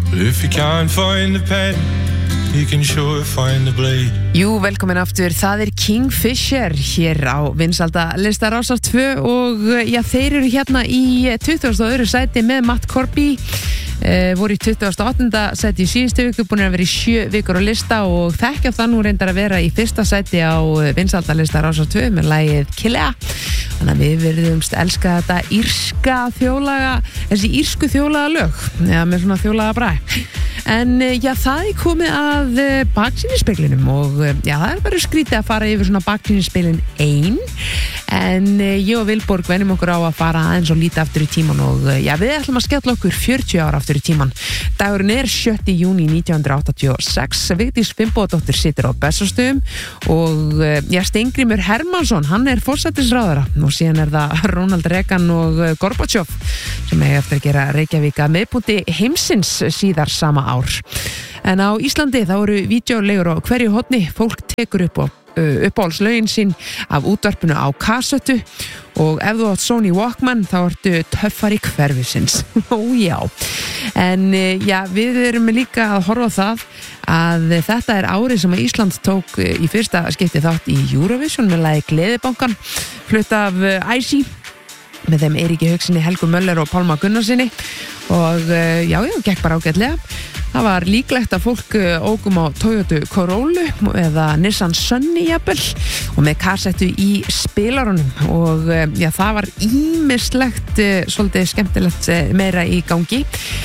But if you can't find the pen, you can sure find the blade. Jú, velkomin aftur, það Kingfisher hér á vinsælda Rásar 2 og já, þeir eru hérna í 22. sæti með Matt Corby. Voru í 28. sæti í síðustu viku, búin að vera í 7 vikur á lista og þekkja það nú reyndar að vera í fyrsta sæti á vinsælda Rásar 2 með lagið Killea. Þannig að við verðumst elska þetta írska þjóðlaga, þessi írsku þjóðlaga lög, ja, með svona þjóðlaga brag. En já, það komið að baksýnisspeglinum og já, það bara skrítið að fara yfir svona baksýnisspegin ein, en ég og Vilborg venjum okkur á að fara aðeins og líta aftur í tíman og já, við ætlum að skella okkur 40 ára aftur í tíman. Dagurinn 7. júní 1986. Vigdís Finnbogadóttir situr á Bessastöðum og já, Steingrímur Hermannsson, hann forsætisráðherra og síðan það Ronald Reagan og Gorbachev sem eftir að gera Reykjavík að miðpunkti heimsins síðar sama ár. En á Íslandi þá eru vídeóleigur á hverju horni, fólk tekur upp á uppáhaldslögin sín af útvarpinu á kassettu og ef þú átt Sony Walkman þá ertu töffari hverfisins. Já. En já, við erum líka að horfa á það að þetta árið sem að Ísland tók í fyrsta skipti þátt í Eurovision með lagi Gleðibankan, flutt af Æsi með þeim Eiríki Hauksinni, Helgu Möller og Pálma Gunnarsinni og já, gekk bara ágætlega. Það var líklegt að fólk ókum á Toyota Corolla eða Nissan Sunny jafnvel og með kassettu í spilarunum og já, það var ýmislegt svolítið skemmtilegt meira í gangi.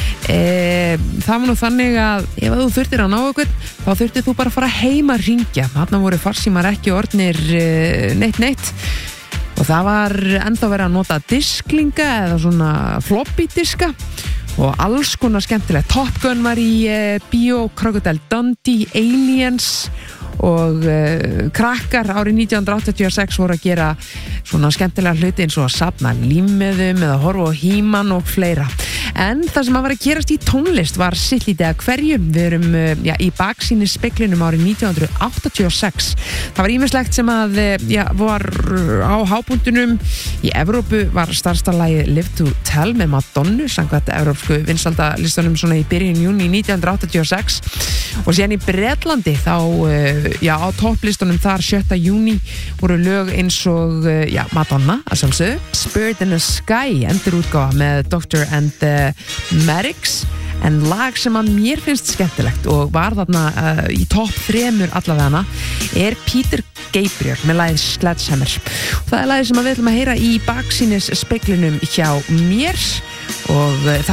Það var nú þannig að ef þú þurftir að ná okkur þá þurftir þú bara að fara heim að hringja. Þarna voru farsímar ekki orðnir neitt og það var ennþá verið að nota disklinga eða svona floppy diska og alls konar skemmtilegt. Top Gun var í bíó, Crocodile Dundee, Aliens og krakkar árið 1986 voru að gera svona skemmtilega hluti eins og að safna límmiðum eða horfa á He-Man og fleira. En það sem að var að gerast í tónlist var sitt lítið að hverju. Við erum í baksýnisspeglinum árið 1986. Það var ýmislegt sem að var á hápunktunum. Í Evrópu var starsta lagið Live to Tell með Madonnu samkvæmt evrópsku vinsældalistunum svona í byrjun júní 1986 og síðan í Bretlandi þá á topplistunum þar 7. júní voru lög eins og Madonna að sjálfsögðu, Spirit in the Sky endurútgáfa með Dr. and Merricks, en lag sem að mér finnst skemmtilegt og var þarna í topp 3 allavega Peter Gabriel með lagið Sledgehammer. Og það lagið sem við ætlum að heyra í baksýnisspeglinum hjá mér og það